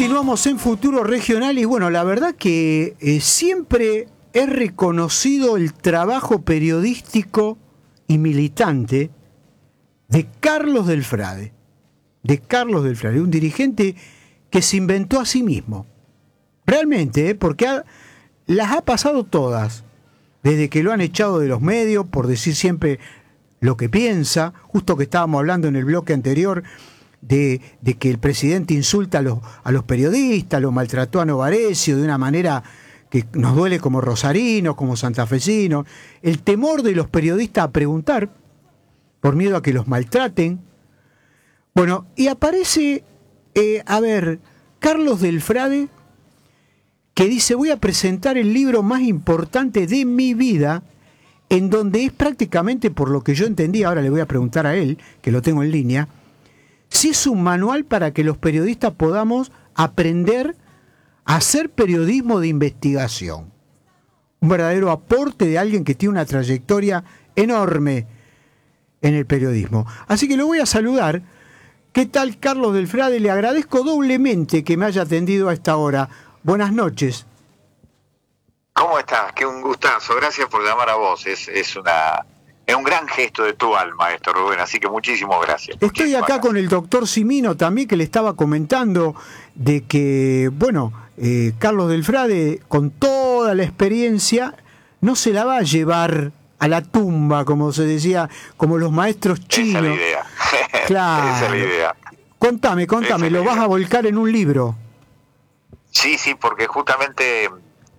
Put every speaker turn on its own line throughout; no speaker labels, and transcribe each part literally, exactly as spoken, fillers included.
Continuamos en Futuro Regional y bueno, la verdad que eh, siempre he reconocido el trabajo periodístico y militante de Carlos del Frade, de Carlos del Frade, un dirigente que se inventó a sí mismo. Realmente, ¿eh? porque ha, las ha pasado todas, desde que lo han echado de los medios por decir siempre lo que piensa, justo que estábamos hablando en el bloque anterior de, de que el presidente insulta a los, a los periodistas, lo maltrató a Novarecio de una manera que nos duele como rosarinos, como santafesinos, el temor de los periodistas a preguntar, por miedo a que los maltraten. Bueno, y aparece, eh, a ver, Carlos del Frade, que dice, voy a presentar el libro más importante de mi vida, en donde es prácticamente, por lo que yo entendí, ahora le voy a preguntar a él, que lo tengo en línea, si es un manual para que los periodistas podamos aprender a hacer periodismo de investigación. Un verdadero aporte de alguien que tiene una trayectoria enorme en el periodismo. Así que lo voy a saludar. ¿Qué tal, Carlos del Frade? Le agradezco doblemente que me haya atendido a esta hora. Buenas noches.
¿Cómo estás? Qué un gustazo. Gracias por llamar a vos. Es, es una es un gran gesto de tu alma esto, Rubén. Así que muchísimas gracias.
Estoy
muchísimas
acá
gracias.
con el doctor Simino también, que le estaba comentando de que, bueno, eh, Carlos del Frade, con toda la experiencia, no se la va a llevar a la tumba, como se decía, como los maestros chinos.
Esa es la idea.
Claro.
Esa es la idea.
Contame, contame,
Esa es
¿lo
la
vas
idea.
a volcar en un libro?
Sí, sí, porque justamente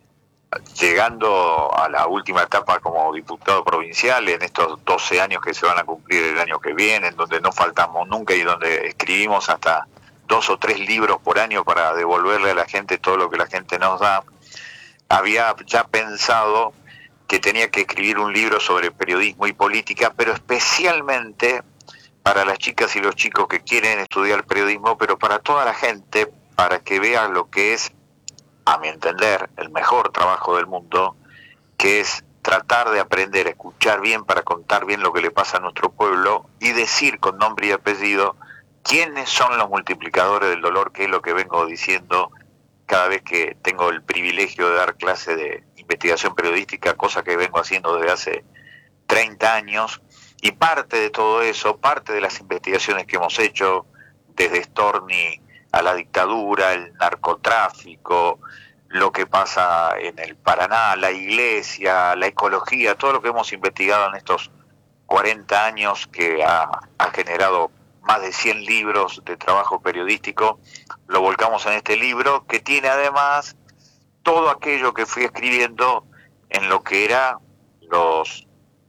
llegando a la última etapa como diputado provincial, en estos doce años que se van a cumplir el año que viene, en donde no faltamos nunca y donde escribimos hasta dos o tres libros por año para devolverle a la gente todo lo que la gente nos da, había ya pensado que tenía que escribir un libro sobre periodismo y política, pero especialmente para las chicas y los chicos que quieren estudiar periodismo, pero para toda la gente, para que vean lo que es, a mi entender, el mejor trabajo del mundo, que es tratar de aprender a escuchar bien para contar bien lo que le pasa a nuestro pueblo y decir con nombre y apellido quiénes son los multiplicadores del dolor, que es lo que vengo diciendo cada vez que tengo el privilegio de dar clase de investigación periodística, cosa que vengo haciendo desde hace treinta años, y parte de todo eso, parte de las investigaciones que hemos hecho, desde Storni a la dictadura, el narcotráfico, lo que pasa en el Paraná, la iglesia, la ecología, todo lo que hemos investigado en estos cuarenta años que ha, ha generado más de cien libros de trabajo periodístico, lo volcamos en este libro que tiene además todo aquello que fui escribiendo en lo que era los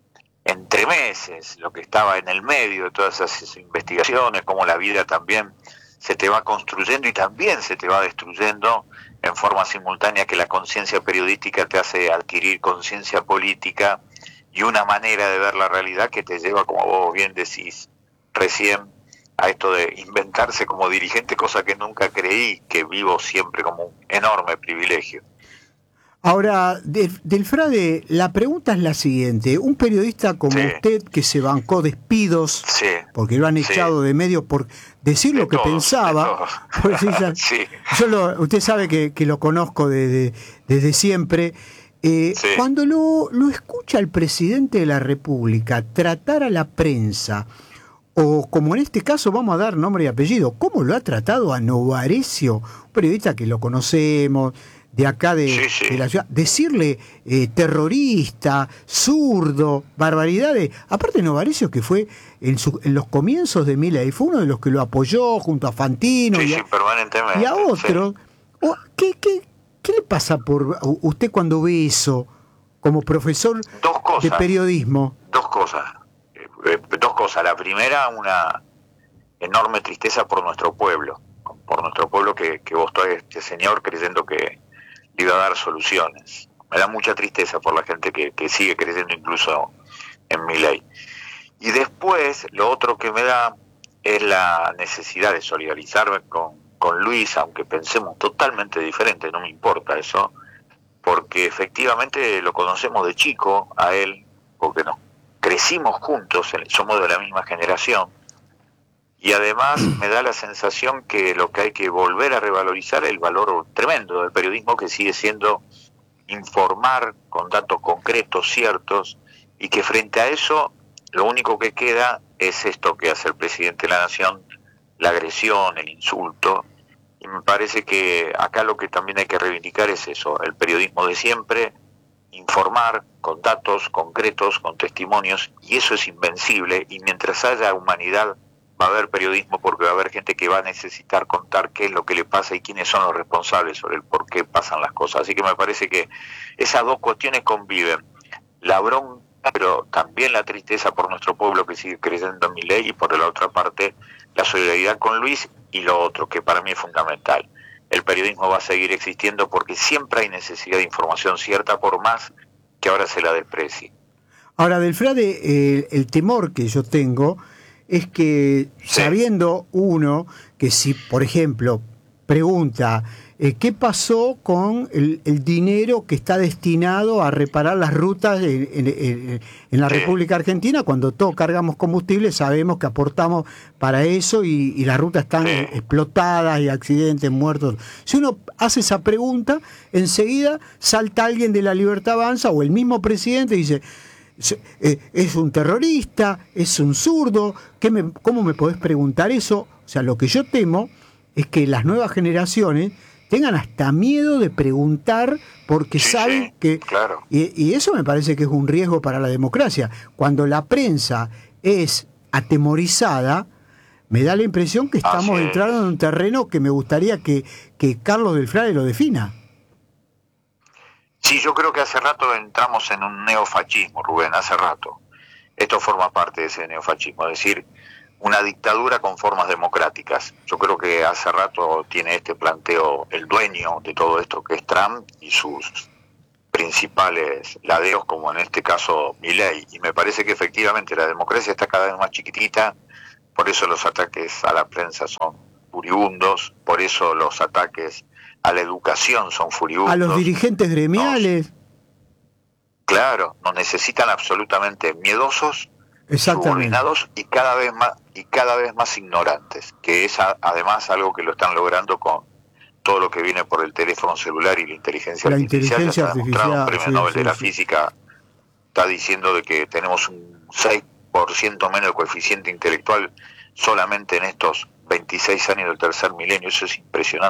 entremeses, lo que estaba en el medio de todas esas investigaciones, cómo la vida también se te va construyendo y también se te va destruyendo en forma simultánea, que la conciencia periodística te hace adquirir conciencia política y una manera de ver la realidad que te lleva, como vos bien decís recién, a esto de inventarse como dirigente, cosa que nunca creí, que vivo siempre como un enorme privilegio.
Ahora, del, del Frade, la pregunta es la siguiente. Un periodista como sí. usted, que se bancó despidos, sí. porque lo han echado sí. de medio por decir de lo que todos, pensaba, pues, sí. yo lo, usted sabe que, que lo conozco desde, desde siempre, eh, sí. cuando lo, lo escucha el presidente de la República tratar a la prensa, o como en este caso vamos a dar nombre y apellido, ¿cómo lo ha tratado a Novarecio, un periodista que lo conocemos, de acá de, sí, sí. de la ciudad, decirle eh, terrorista, zurdo, barbaridades? Aparte Novarecio, que fue en, su, en los comienzos de Milei, fue uno de los que lo apoyó junto a Fantino
sí,
y, a,
sí, permanentemente,
y a otros. Sí. ¿Qué, qué, ¿Qué le pasa por usted cuando ve eso como profesor
dos cosas,
de periodismo?
Dos cosas. Eh, dos cosas. La primera, una enorme tristeza por nuestro pueblo, por nuestro pueblo que, que votó a este señor creyendo que le iba a dar soluciones. Me da mucha tristeza por la gente que, que sigue creyendo incluso en Milei. Y después, lo otro que me da es la necesidad de solidarizarme con, con Luis, aunque pensemos totalmente diferente, no me importa eso, porque efectivamente lo conocemos de chico a él, porque nos crecimos juntos, somos de la misma generación, y además me da la sensación que lo que hay que volver a revalorizar es el valor tremendo del periodismo, que sigue siendo informar con datos concretos, ciertos, y que frente a eso lo único que queda es esto que hace el presidente de la Nación, la agresión, el insulto, y me parece que acá lo que también hay que reivindicar es eso, el periodismo de siempre, informar con datos concretos, con testimonios, y eso es invencible, y mientras haya humanidad va a haber periodismo, porque va a haber gente que va a necesitar contar qué es lo que le pasa y quiénes son los responsables sobre el por qué pasan las cosas. Así que me parece que esas dos cuestiones conviven, la bronca, pero también la tristeza por nuestro pueblo que sigue creyendo en Milei, y por la otra parte la solidaridad con Luis, y lo otro que para mí es fundamental, el periodismo va a seguir existiendo porque siempre hay necesidad de información cierta, por más que ahora se la desprecie.
Ahora, Delfrade, eh, el temor que yo tengo es que, sí, sabiendo uno que si, por ejemplo, pregunta eh, qué pasó con el, el dinero que está destinado a reparar las rutas en, en, en, en la sí. República Argentina, cuando todos cargamos combustible sabemos que aportamos para eso y, y las rutas están sí. explotadas y accidentes, muertos. Si uno hace esa pregunta, enseguida salta alguien de la Libertad Avanza o el mismo presidente y dice: es un terrorista, es un zurdo, ¿qué me, ¿cómo me podés preguntar eso? O sea, lo que yo temo es que las nuevas generaciones tengan hasta miedo de preguntar porque sí, saben sí, que...
Claro.
Y, y eso me parece que es un riesgo para la democracia. Cuando la prensa es atemorizada, me da la impresión que estamos
Así
entrando en un terreno que me gustaría que, que Carlos Delfrade lo defina.
Sí, yo creo que hace rato entramos en un neofascismo, Rubén, hace rato. Esto forma parte de ese neofascismo, es decir, una dictadura con formas democráticas. Yo creo que hace rato tiene este planteo el dueño de todo esto, que es Trump, y sus principales ladeos, como en este caso Milei. Y me parece que efectivamente la democracia está cada vez más chiquitita, por eso los ataques a la prensa son furibundos, por eso los ataques a la educación son furibundos.
A los dirigentes gremiales.
Nos, claro, nos necesitan absolutamente miedosos, subordinados y cada vez más y cada vez más ignorantes, que es a, además algo que lo están logrando con todo lo que viene por el teléfono celular y la inteligencia
la
artificial.
Inteligencia
ya está demostrado,
artificial,
un premio
sí,
Nobel
sí,
de la
sí.
física está diciendo de que tenemos un seis por ciento menos de coeficiente intelectual solamente en estos veintiséis años del tercer milenio. Eso es impresionante.